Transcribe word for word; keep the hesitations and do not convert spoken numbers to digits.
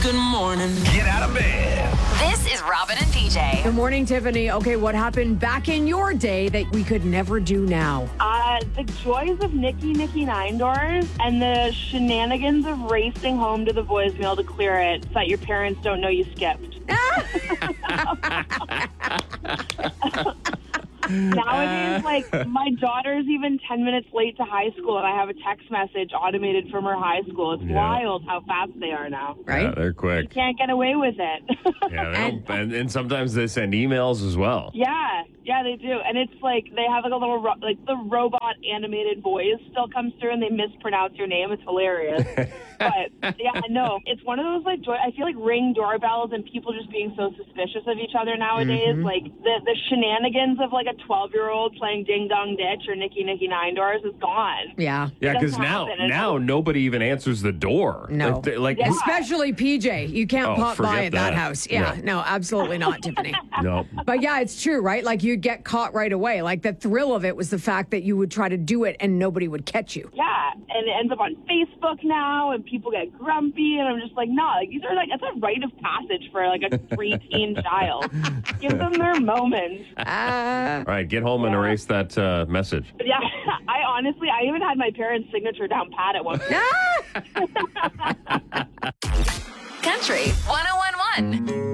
Good morning. Get out of bed. This is Robin and P J. Good morning, Tiffany. Okay, what happened back in your day that we could never do now? Uh, the joys of Nicky Nicky Nine Doors and the shenanigans of racing home to the voicemail to clear it so that your parents don't know you skipped. Nowadays, like, my daughter's even ten minutes late to high school, and I have a text message automated from her high school. It's Yeah. wild how fast they are now. Right? Yeah, they're You quick. can't get away with it. Yeah, they don't- and, and sometimes they send emails as well. Yeah, yeah, they do. And it's like they have like a little, ro- like the robot animated voice still comes through and they mispronounce your name. It's hilarious. But yeah, no, it's one of those like, joy- I feel like Ring doorbells and people just being so suspicious of each other nowadays. Mm-hmm. Like the, the shenanigans of like a twelve year old playing Ding Dong Ditch or Nicky Nicky Nine Doors is gone. Yeah. Yeah, It because doesn't now happen. It now doesn't- nobody even answers the door. No. Like, they- like Yeah. Especially P J. You can't Oh, pop by forget at that, that. house. Yeah, Yeah. no, absolutely not, Tiffany. no. But yeah, it's true, right? Like you'd get caught right away. Like the thrill of it was the fact that you would try to do it and nobody would catch you. Yeah, and it ends up on Facebook now, and people get grumpy, and I'm just like, nah, like, these are like, that's a rite of passage for like a preteen child. Give them their moment. Uh, All right, get home and Yeah. erase that uh, message. But yeah, I honestly, I even had my parents' signature down pat at one point. Country one oh one one.